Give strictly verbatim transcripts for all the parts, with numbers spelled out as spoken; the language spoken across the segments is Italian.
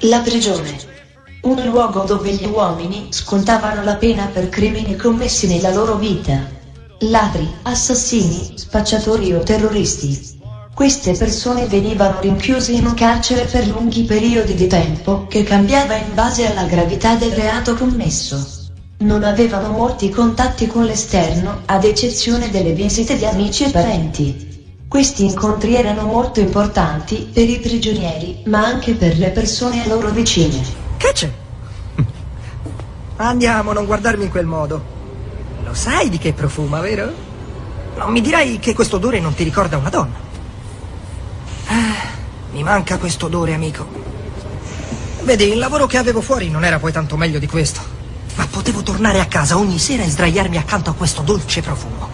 La prigione. Un luogo dove gli uomini scontavano la pena per crimini commessi nella loro vita. Ladri, assassini, spacciatori o terroristi. Queste persone venivano rinchiuse in un carcere per lunghi periodi di tempo che cambiava in base alla gravità del reato commesso. Non avevano molti contatti con l'esterno, ad eccezione delle visite di amici e parenti. Questi incontri erano molto importanti per i prigionieri, ma anche per le persone a loro vicine. Che c'è? Andiamo, non guardarmi in quel modo. Lo sai di che profuma, vero? Non mi dirai che questo odore non ti ricorda una donna? Ah, mi manca questo odore, amico. Vedi, il lavoro che avevo fuori non era poi tanto meglio di questo, ma potevo tornare a casa ogni sera e sdraiarmi accanto a questo dolce profumo.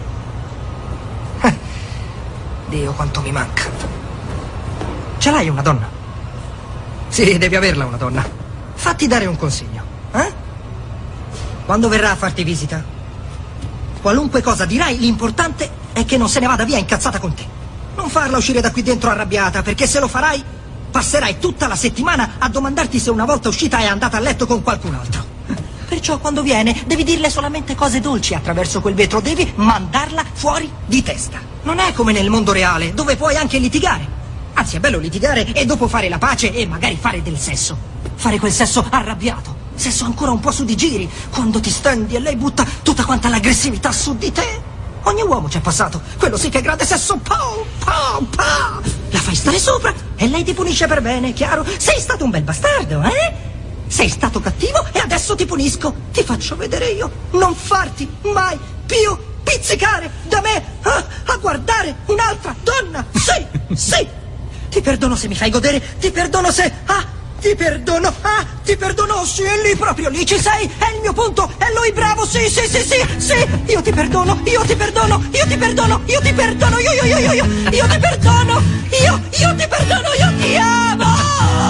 Dio, quanto mi manca. Ce l'hai una donna? Sì, devi averla una donna. Fatti dare un consiglio, eh? Quando verrà a farti visita, qualunque cosa dirai, l'importante è che non se ne vada via incazzata con te. Non farla uscire da qui dentro arrabbiata, perché se lo farai, passerai tutta la settimana a domandarti se una volta uscita è andata a letto con qualcun altro. Perciò quando viene devi dirle solamente cose dolci attraverso quel vetro, devi mandarla fuori di testa. Non è come nel mondo reale, dove puoi anche litigare. Anzi, è bello litigare e dopo fare la pace e magari fare del sesso. Fare quel sesso arrabbiato, sesso ancora un po' su di giri, quando ti stendi e lei butta tutta quanta l'aggressività su di te. Ogni uomo ci è passato, quello sì che è grande sesso, pow, pow, pow. La fai stare sopra e lei ti punisce per bene, chiaro? Sei stato un bel bastardo, eh? Sei stato cattivo e adesso ti punisco. Ti faccio vedere io. Non farti mai più pizzicare da me a, a guardare un'altra donna. Sì, sì. Ti perdono se mi fai godere. Ti perdono se... Ah, ti perdono. Ah, ti perdono. Sì, è lì, proprio lì ci sei. È il mio punto. È lui bravo. Sì, sì, sì, sì, sì. Io ti perdono. Io ti perdono. Io ti perdono. Io ti perdono. Io, io, io, io, io. Io ti perdono.